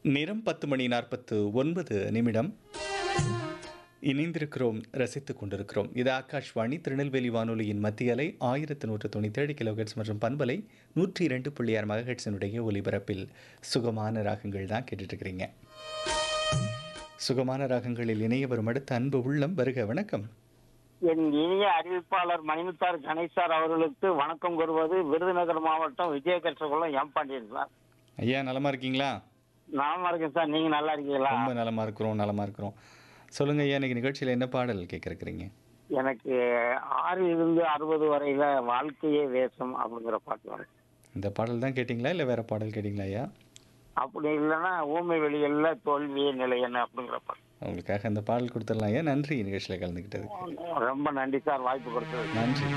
நேரம் 10:49 இணைந்திருக்கிறோம், ரசித்துக் கொண்டிருக்கிறோம். இது ஆகாஷ்வாணி திருநெல்வேலி வானொலியின் மத்திய அலை 1197 கிலோஹெர்ட்ஸ் மற்றும் பண்பலை 102.6 மெகாஹெர்ட்ஸினுடைய ஒலிபரப்பில் சுகமான ராகங்கள் தான் கேட்டுட்டு இருக்கிறீங்க. சுகமான ராகங்களில் இணைய வரும் அடுத்த அன்பு உள்ளம் வருக. வணக்கம். என் இனிய அறிவிப்பாளர் மணிமுத்தார் கணேசார் அவர்களுக்கு வணக்கம் கூறுவது விருதுநகர் மாவட்டம் விஜயகர்ஷகுளம் எம் பாண்டியன் சார். ஐயா நலமா இருக்கீங்களா? நலமா இருக்கேன் சார். நீங்க நல்லா இருக்கீங்களா? ரொம்ப நலமா இருக்கிறோம். சொல்லுங்க ஐயா, இன்னைக்கு நிகழ்ச்சியில் என்ன பாடல் கேட்க இருக்கிறீங்க? எனக்கு 6 இருந்து 60 வரையில வாழ்க்கையே வேஷம் அப்படிங்கிற பாட்டு வரும். இந்த பாடல் தான் கேட்டிங்களா இல்லை வேற பாடல் கேட்டிங்களா ஐயா? அப்படி இல்லைன்னா ஊமை வெளியல்ல தோல்வியே நிலையன்னு அப்படிங்கிற பாட்டு. உங்களுக்காக அந்த பாடல் கொடுத்துடலாம் ஐயா. நன்றி நிகழ்ச்சியில் கலந்துக்கிட்டது. ரொம்ப நன்றி சார், வாய்ப்பு கொடுத்தது. நன்றி.